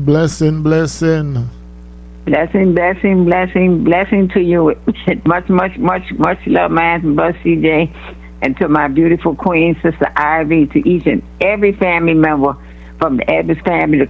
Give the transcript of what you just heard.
Blessing, blessing. Blessing to you. Much love, man, from Brother CJ, and to my beautiful queen, Sister Ivy, to each and every family member from the Evans family, the